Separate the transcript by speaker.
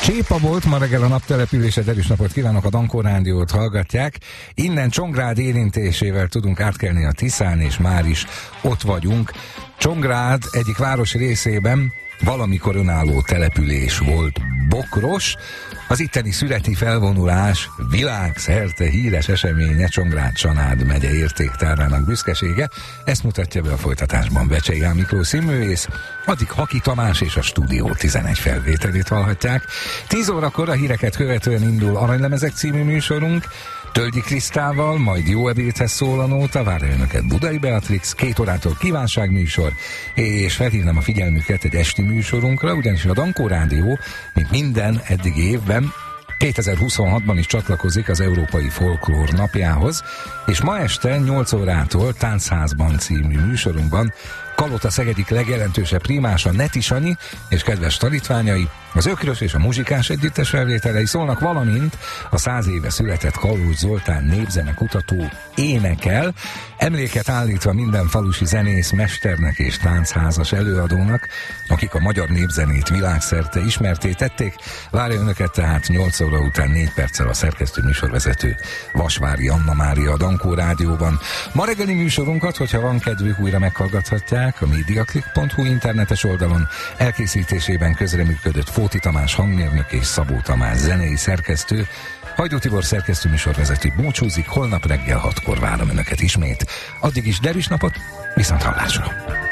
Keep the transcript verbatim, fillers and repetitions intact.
Speaker 1: Csépa volt, ma reggel a naptelepülése, derűs napot kívánok, a Dankó Rádiót hallgatják. Innen Csongrád érintésével tudunk átkelni a Tiszán, és már is ott vagyunk. Csongrád egyik városi részében valamikor önálló település volt Bokros. Az itteni születi felvonulás világszerte híres eseménye, Csongrád-Csanád megye értéktárának büszkesége. Ezt mutatja be a folytatásban Vecsei Ám Miklós színművész, addig Haki Tamás és a Stúdió tizenegy felvételét hallhatják. tíz órakor a híreket követően indul Aranylemezek című műsorunk, Tölgyi Krisztával, majd Jó ebédhez szól a nóta, várja önöket Budai Beatrix, két órától kívánságműsor, és felhívnám a figyelmüket egy esti műsorunkra, ugyanis a Dankó Rádió, mint minden eddigi évben, kétezer-huszonhatban is csatlakozik az Európai Folklór napjához, és ma este nyolc órától Táncházban című műsorunkban Kalota Szeg egyik legjelentősebb prímása, Neti Sanyi és kedves tanítványai, az Ökrös és a Muzsikás együttes felvételei szólnak, valamint a száz éve született Kalóz Zoltán népzene kutató énekel, emléket állítva minden falusi zenész, mesternek és táncházas előadónak, akik a magyar népzenét világszerte ismertté tették. Várja önöket tehát nyolc óra után négy perccel a szerkesztő műsorvezető Vasvári Anna Mária a Dankó Rádióban. Ma reggeli műsorunkat, hogyha van kedvük, újra meghallgathatják a mediaclick pont hu internetes oldalon. Elkészítésében közreműködött Fóti Tamás hangmérnök és Szabó Tamás zenei szerkesztő. Hajdú Tibor szerkesztő műsorvezető búcsúzik, holnap reggel hatkor várom önöket ismét. Addig is derűs napot, viszont hallásra!